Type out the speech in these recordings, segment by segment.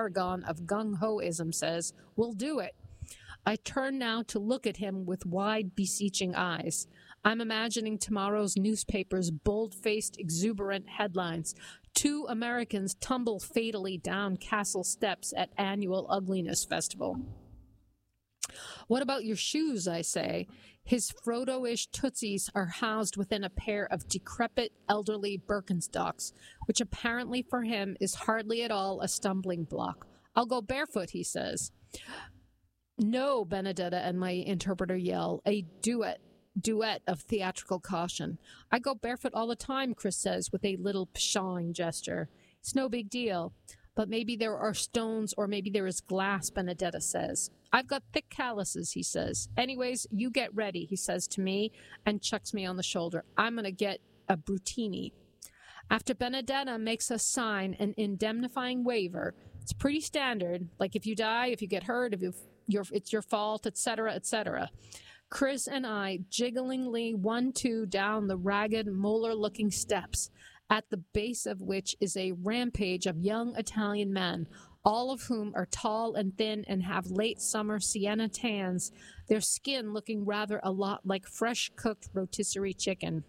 paragon of gung-hoism, says, "We'll do it." I turn now to look at him with wide, beseeching eyes. I'm imagining tomorrow's newspaper's bold-faced, exuberant headlines. 2 Americans tumble fatally down castle steps at annual ugliness festival. "What about your shoes?" I say. His Frodo-ish tootsies are housed within a pair of decrepit, elderly Birkenstocks, which apparently for him is hardly at all a stumbling block. "I'll go barefoot," he says. "No," Benedetta and my interpreter yell, a duet of theatrical caution. "I go barefoot all the time," Chris says with a little pshawing gesture. "It's no big deal. But maybe there are stones, or maybe there is glass," Benedetta says. "I've got thick calluses," he says. "Anyways, you get ready," he says to me and chucks me on the shoulder. "I'm going to get a Brutini." After Benedetta makes us sign an indemnifying waiver, it's pretty standard, like if you die, if you get hurt, it's your fault, etc., etc. Chris and I jigglingly 1-2 down the ragged, molar-looking steps, at the base of which is a rampage of young Italian men, all of whom are tall and thin and have late summer sienna tans, their skin looking rather a lot like fresh-cooked rotisserie chicken.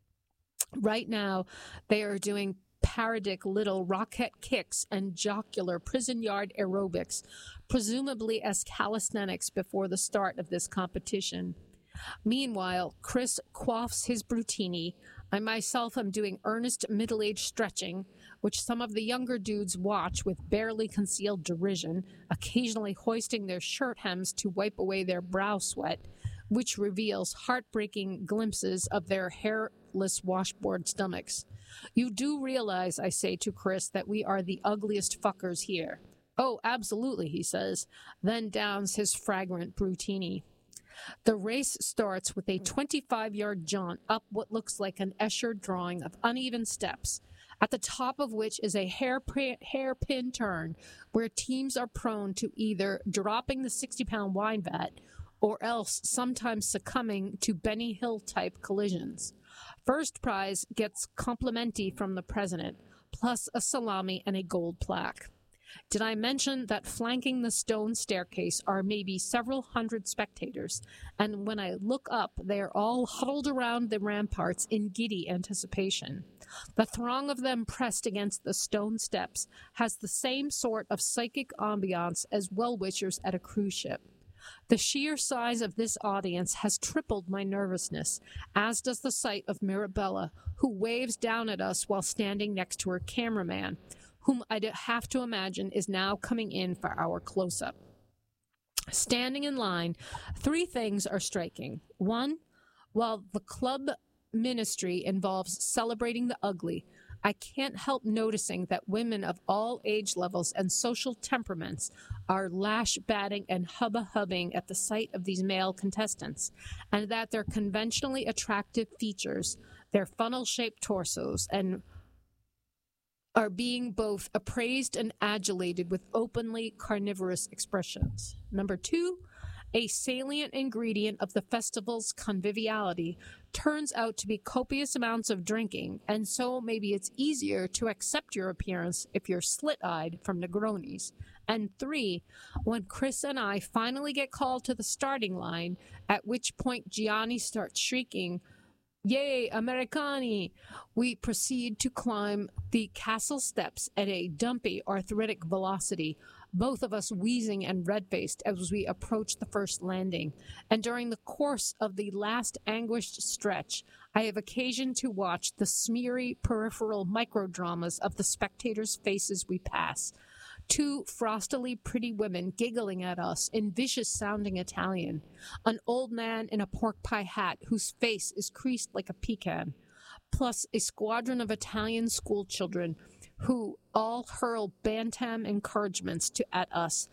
Right now, they are doing parodic little rocket kicks and jocular prison yard aerobics, presumably as calisthenics before the start of this competition. Meanwhile, Chris quaffs his Brutini. I myself am doing earnest middle-aged stretching, which some of the younger dudes watch with barely concealed derision, occasionally hoisting their shirt hems to wipe away their brow sweat, which reveals heartbreaking glimpses of their hairless washboard stomachs. "You do realize," I say to Chris, "that we are the ugliest fuckers here." "Oh, absolutely," he says, then downs his fragrant Brutini. The race starts with a 25-yard jaunt up what looks like an Escher drawing of uneven steps, at the top of which is a hairpin turn where teams are prone to either dropping the 60-pound wine vat or else sometimes succumbing to Benny Hill-type collisions. First prize gets complimenti from the president, plus a salami and a gold plaque. Did I mention that flanking the stone staircase are maybe several hundred spectators, and when I look up, they are all huddled around the ramparts in giddy anticipation. The throng of them pressed against the stone steps has the same sort of psychic ambiance as well-wishers at a cruise ship. The sheer size of this audience has tripled my nervousness, as does the sight of Mirabella, who waves down at us while standing next to her cameraman, whom I'd have to imagine is now coming in for our close-up. Standing in line, 3 things are striking. 1, while the club ministry involves celebrating the ugly, I can't help noticing that women of all age levels and social temperaments are lash-batting and hubba-hubbing at the sight of these male contestants, and that their conventionally attractive features, their funnel-shaped torsos, and are being both appraised and adulated with openly carnivorous expressions. Number 2, a salient ingredient of the festival's conviviality turns out to be copious amounts of drinking, and so maybe it's easier to accept your appearance if you're slit-eyed from Negronis. And 3, when Chris and I finally get called to the starting line, at which point Gianni starts shrieking, "Yay, Americani!" we proceed to climb the castle steps at a dumpy, arthritic velocity, both of us wheezing and red-faced as we approach the first landing. And during the course of the last anguished stretch, I have occasion to watch the smeary peripheral microdramas of the spectators' faces we pass. 2 frostily pretty women giggling at us in vicious-sounding Italian, an old man in a pork pie hat whose face is creased like a pecan, plus a squadron of Italian schoolchildren who all hurl bantam encouragements at us,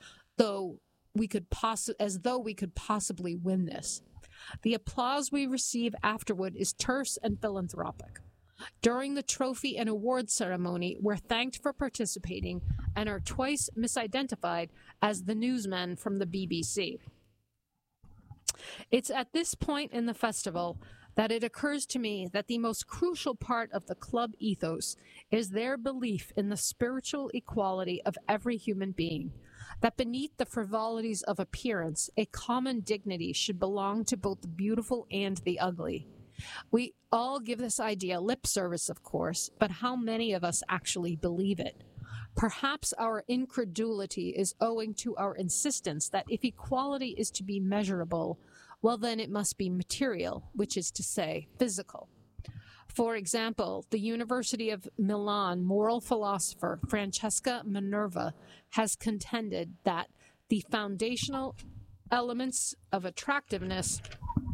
as though we could possibly win this. The applause we receive afterward is terse and philanthropic. During the trophy and award ceremony, we're thanked for participating and are twice misidentified as the newsmen from the BBC. It's at this point in the festival that it occurs to me that the most crucial part of the club ethos is their belief in the spiritual equality of every human being, that beneath the frivolities of appearance, a common dignity should belong to both the beautiful and the ugly. We all give this idea lip service, of course, but how many of us actually believe it? Perhaps our incredulity is owing to our insistence that if equality is to be measurable, well, then it must be material, which is to say, physical. For example, the University of Milan moral philosopher Francesca Minerva has contended that the foundational elements of attractiveness,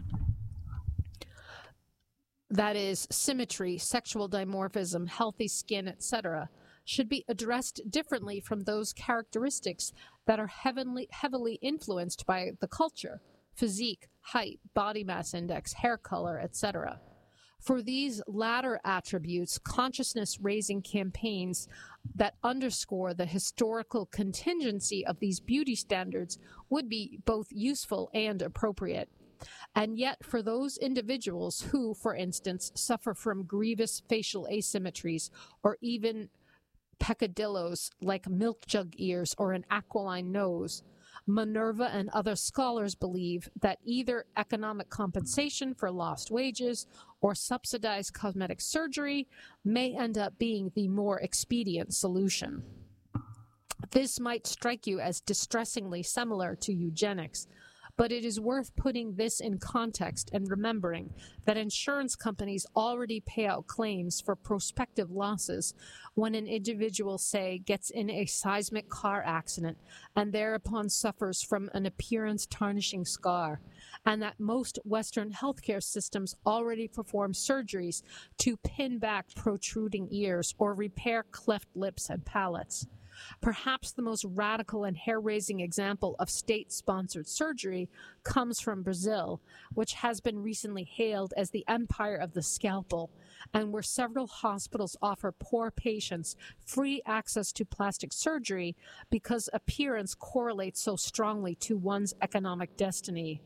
that is, symmetry, sexual dimorphism, healthy skin, etc., should be addressed differently from those characteristics that are heavily influenced by the culture: physique, height, body mass index, hair color, etc. For these latter attributes, consciousness-raising campaigns that underscore the historical contingency of these beauty standards would be both useful and appropriate. And yet, for those individuals who, for instance, suffer from grievous facial asymmetries or even peccadillos like milk jug ears or an aquiline nose, Minerva and other scholars believe that either economic compensation for lost wages or subsidized cosmetic surgery may end up being the more expedient solution. This might strike you as distressingly similar to eugenics, but it is worth putting this in context and remembering that insurance companies already pay out claims for prospective losses when an individual, say, gets in a seismic car accident and thereupon suffers from an appearance-tarnishing scar, and that most Western healthcare systems already perform surgeries to pin back protruding ears or repair cleft lips and palates. Perhaps the most radical and hair-raising example of state-sponsored surgery comes from Brazil, which has been recently hailed as the empire of the scalpel, and where several hospitals offer poor patients free access to plastic surgery because appearance correlates so strongly to one's economic destiny.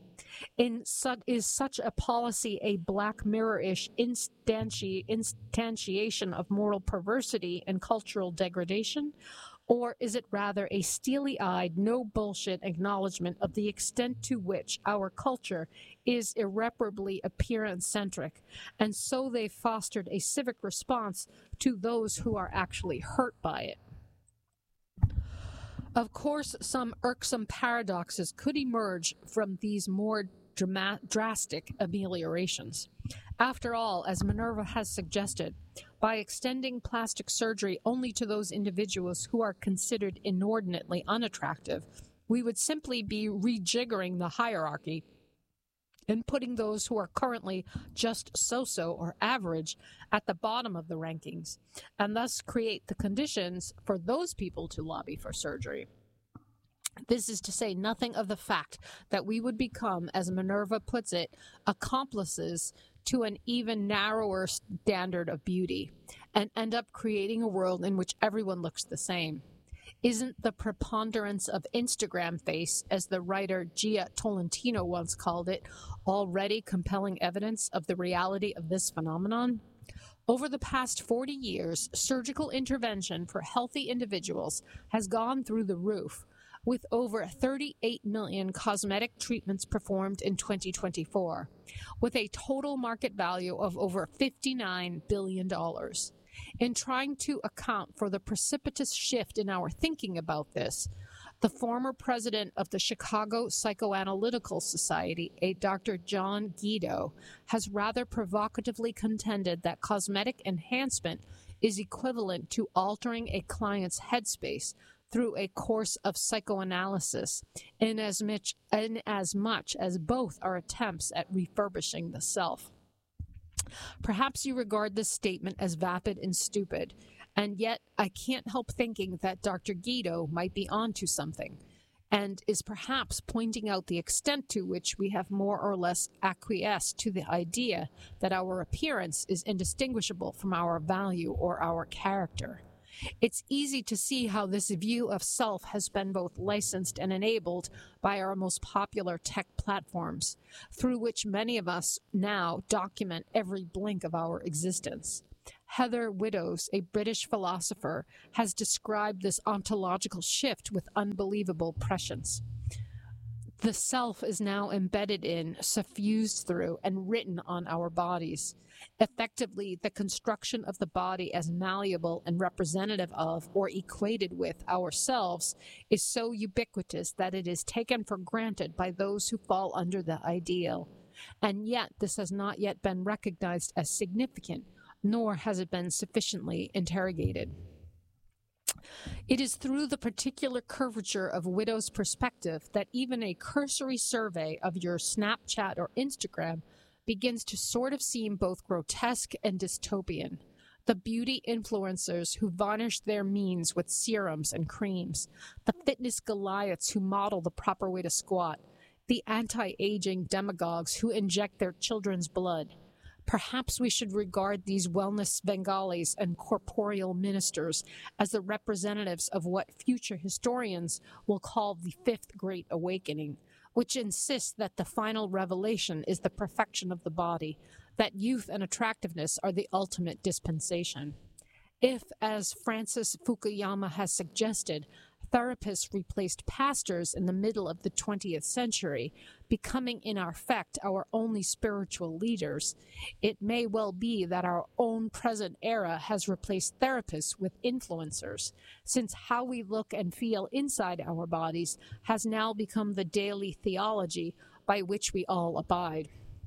Is such a policy a Black Mirror-ish instantiation of moral perversity and cultural degradation? Or is it rather a steely-eyed, no-bullshit acknowledgement of the extent to which our culture is irreparably appearance-centric, and so they've fostered a civic response to those who are actually hurt by it? Of course, some irksome paradoxes could emerge from these more drastic ameliorations. After all, as Minerva has suggested, by extending plastic surgery only to those individuals who are considered inordinately unattractive, we would simply be rejiggering the hierarchy and putting those who are currently just so-so or average at the bottom of the rankings, and thus create the conditions for those people to lobby for surgery. This is to say nothing of the fact that we would become, as Minerva puts it, accomplices to an even narrower standard of beauty, and end up creating a world in which everyone looks the same. Isn't the preponderance of Instagram face, as the writer Gia Tolentino once called it, already compelling evidence of the reality of this phenomenon? Over the past 40 years, surgical intervention for healthy individuals has gone through the roof, with over 38 million cosmetic treatments performed in 2024, with a total market value of over $59 billion. In trying to account for the precipitous shift in our thinking about this, the former president of the Chicago Psychoanalytical Society, a Dr. John Guido, has rather provocatively contended that cosmetic enhancement is equivalent to altering a client's headspace through a course of psychoanalysis, in as much as both are attempts at refurbishing the self. Perhaps you regard this statement as vapid and stupid, and yet I can't help thinking that Dr. Guido might be onto something, and is perhaps pointing out the extent to which we have more or less acquiesced to the idea that our appearance is indistinguishable from our value or our character. It's easy to see how this view of self has been both licensed and enabled by our most popular tech platforms, through which many of us now document every blink of our existence. Heather Widdows, a British philosopher, has described this ontological shift with unbelievable prescience. The self is now embedded in, suffused through, and written on our bodies. Effectively, the construction of the body as malleable and representative of, or equated with, ourselves is so ubiquitous that it is taken for granted by those who fall under the ideal. And yet, this has not yet been recognized as significant, nor has it been sufficiently interrogated. It is through the particular curvature of Widdows' perspective that even a cursory survey of your Snapchat or Instagram begins to sort of seem both grotesque and dystopian. The beauty influencers who varnish their means with serums and creams, the fitness Goliaths who model the proper way to squat, the anti-aging demagogues who inject their children's blood. Perhaps we should regard these wellness Bengalis and corporeal ministers as the representatives of what future historians will call the Fifth Great Awakening, which insists that the final revelation is the perfection of the body, that youth and attractiveness are the ultimate dispensation. If, as Francis Fukuyama has suggested, therapists replaced pastors in the middle of the 20th century, becoming in effect our only spiritual leaders, it may well be that our own present era has replaced therapists with influencers, since how we look and feel inside our bodies has now become the daily theology by which we all abide.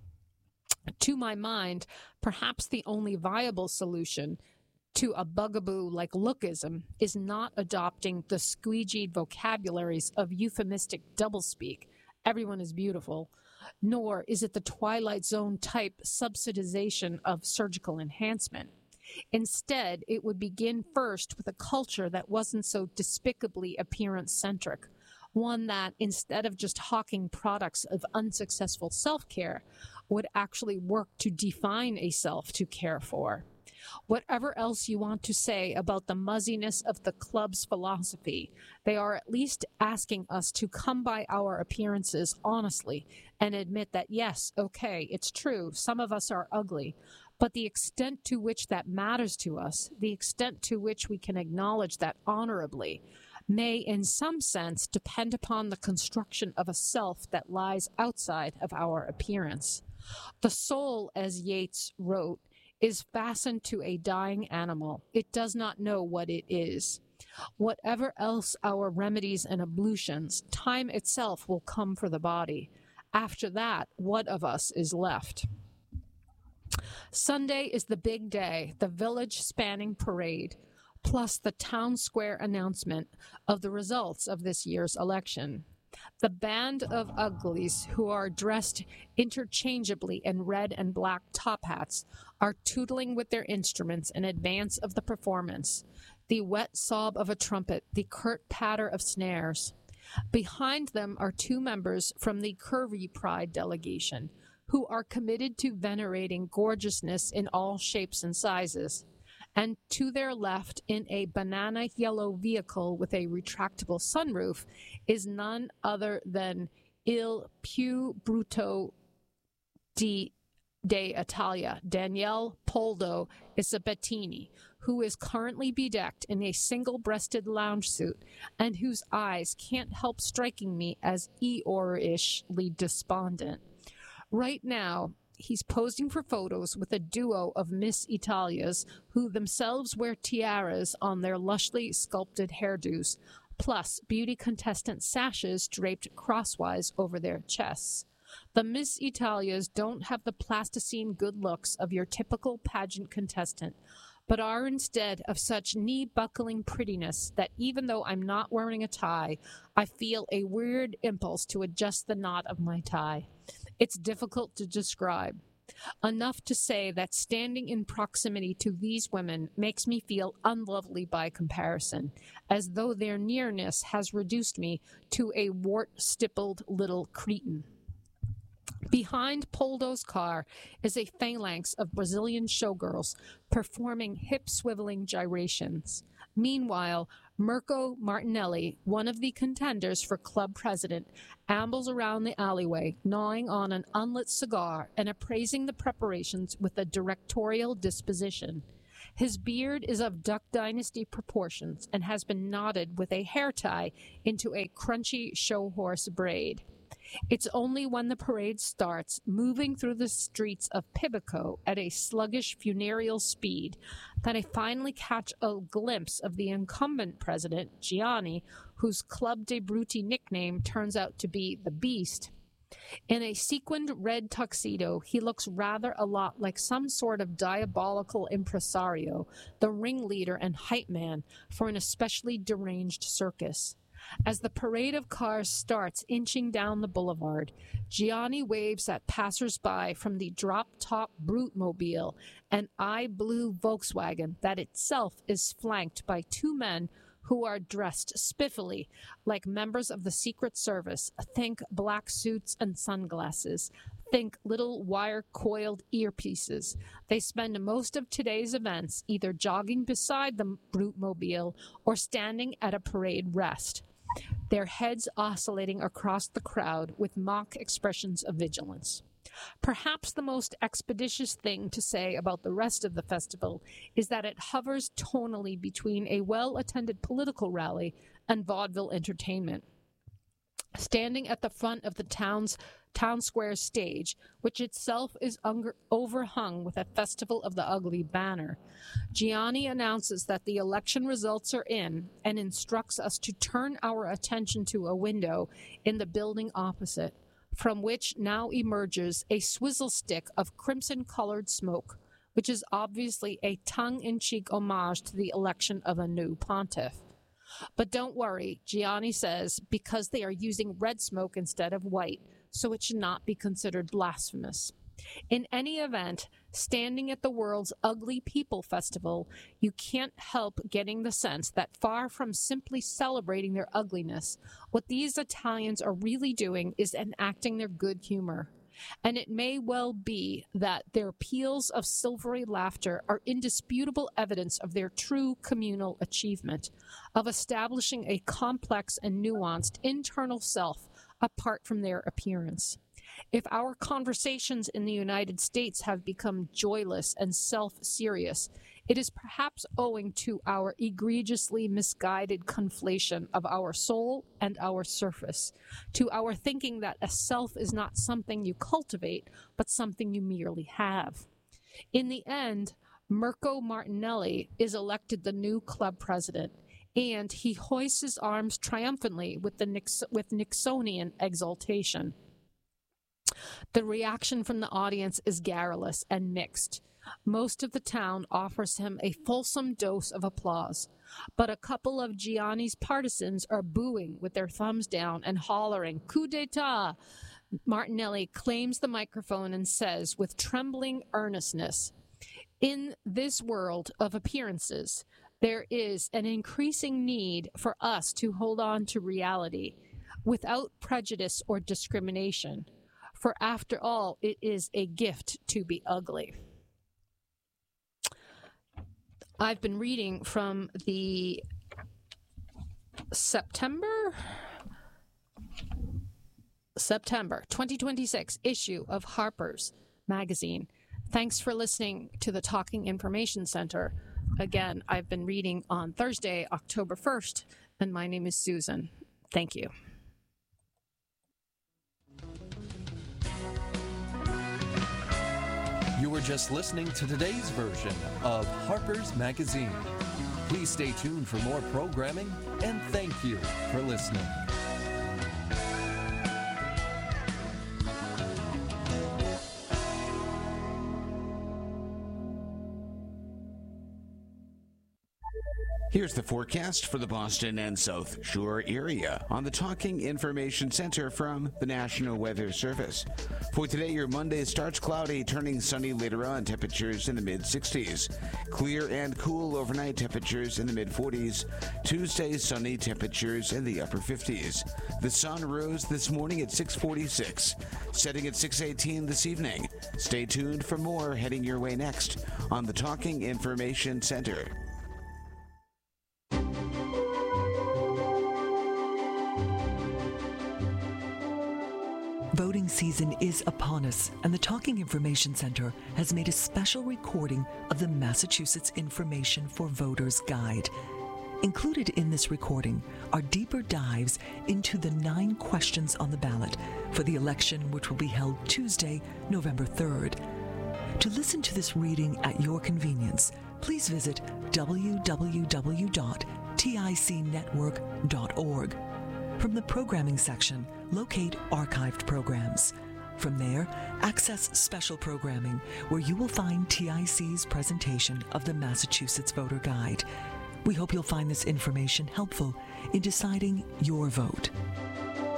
To my mind, perhaps the only viable solution to a bugaboo like lookism is not adopting the squeegeed vocabularies of euphemistic doublespeak, everyone is beautiful, nor is it the Twilight Zone type subsidization of surgical enhancement. Instead, it would begin first with a culture that wasn't so despicably appearance-centric, one that, instead of just hawking products of unsuccessful self-care, would actually work to define a self to care for. Whatever else you want to say about the muzziness of the club's philosophy, they are at least asking us to come by our appearances honestly and admit that, yes, okay, it's true, some of us are ugly, but the extent to which that matters to us, the extent to which we can acknowledge that honorably, may in some sense depend upon the construction of a self that lies outside of our appearance. The soul, as Yeats wrote, is fastened to a dying animal. It does not know what it is. Whatever else our remedies and ablutions, time itself will come for the body. After that, what of us is left? Sunday is the big day, the village-spanning parade, plus the town square announcement of the results of this year's election. The band of uglies who are dressed interchangeably in red and black top hats are tootling with their instruments in advance of the performance, the wet sob of a trumpet, the curt patter of snares. Behind them are two members from the Curvy Pride delegation, who are committed to venerating gorgeousness in all shapes and sizes. And to their left, in a banana yellow vehicle with a retractable sunroof, is none other than Il più brutto d'Italia, Daniele Poldo Isabettini, who is currently bedecked in a single-breasted lounge suit and whose eyes can't help striking me as Eeyore-ishly despondent. Right now, he's posing for photos with a duo of Miss Italias who themselves wear tiaras on their lushly sculpted hairdos, plus beauty contestant sashes draped crosswise over their chests. The Miss Italias don't have the plasticine good looks of your typical pageant contestant, but are instead of such knee-buckling prettiness that even though I'm not wearing a tie, I feel a weird impulse to adjust the knot of my tie. It's difficult to describe. Enough to say that standing in proximity to these women makes me feel unlovely by comparison, as though their nearness has reduced me to a wart-stippled little cretin. Behind Poldo's car is a phalanx of Brazilian showgirls performing hip-swiveling gyrations. Meanwhile, Mirko Martinelli, one of the contenders for club president, ambles around the alleyway, gnawing on an unlit cigar and appraising the preparations with a directorial disposition. His beard is of Duck Dynasty proportions and has been knotted with a hair tie into a crunchy show horse braid. It's only when the parade starts, moving through the streets of Pibico at a sluggish funereal speed, that I finally catch a glimpse of the incumbent president, Gianni, whose Club de Bruti nickname turns out to be the Beast. In a sequined red tuxedo, he looks rather a lot like some sort of diabolical impresario, the ringleader and hype man for an especially deranged circus. As the parade of cars starts inching down the boulevard, Gianni waves at passers-by from the drop-top Brute-mobile, an eye-blue Volkswagen that itself is flanked by two men who are dressed spiffily like members of the Secret Service. Think black suits and sunglasses. Think little wire-coiled earpieces. They spend most of today's events either jogging beside the Brute-mobile or standing at a parade rest, their heads oscillating across the crowd with mock expressions of vigilance. Perhaps the most expeditious thing to say about the rest of the festival is that it hovers tonally between a well-attended political rally and vaudeville entertainment. Standing at the front of the town square stage, which itself is overhung with a Festival of the Ugly banner, Gianni announces that the election results are in and instructs us to turn our attention to a window in the building opposite, from which now emerges a swizzle stick of crimson-colored smoke, which is obviously a tongue-in-cheek homage to the election of a new pontiff. But don't worry, Gianni says, because they are using red smoke instead of white, so it should not be considered blasphemous. In any event, standing at the world's Ugly People Festival, you can't help getting the sense that far from simply celebrating their ugliness, what these Italians are really doing is enacting their good humor. And it may well be that their peals of silvery laughter are indisputable evidence of their true communal achievement, of establishing a complex and nuanced internal self apart from their appearance. If our conversations in the United States have become joyless and self-serious, it is perhaps owing to our egregiously misguided conflation of our soul and our surface, to our thinking that a self is not something you cultivate, but something you merely have. In the end, Mirko Martinelli is elected the new club president, and he hoists his arms triumphantly with Nixonian exultation. The reaction from the audience is garrulous and mixed. Most of the town offers him a fulsome dose of applause, but a couple of Gianni's partisans are booing with their thumbs down and hollering, "Coup d'etat!" Martinelli claims the microphone and says with trembling earnestness, "In this world of appearances, there is an increasing need for us to hold on to reality without prejudice or discrimination. For after all, it is a gift to be ugly." I've been reading from the September 2026 issue of Harper's Magazine. Thanks for listening to the Talking Information Center. Again, I've been reading on Thursday, October 1st, and my name is Susan. Thank you. You were just listening to today's version of Harper's Magazine. Please stay tuned for more programming, and thank you for listening. Here's the forecast for the Boston and South Shore area on the Talking Information Center from the National Weather Service. For today, your Monday starts cloudy, turning sunny later on, temperatures in the mid-60s. Clear and cool overnight, temperatures in the mid-40s. Tuesday, sunny, temperatures in the upper 50s. The sun rose this morning at 6:46, setting at 6:18 this evening. Stay tuned for more heading your way next on the Talking Information Center. Voting season is upon us, and the Talking Information Center has made a special recording of the Massachusetts Information for Voters Guide. Included in this recording are deeper dives into the 9 questions on the ballot for the election, which will be held Tuesday, November 3rd. To listen to this reading at your convenience, please visit www.ticnetwork.org. From the programming section, locate archived programs. From there, access special programming, where you will find TIC's presentation of the Massachusetts Voter Guide. We hope you'll find this information helpful in deciding your vote.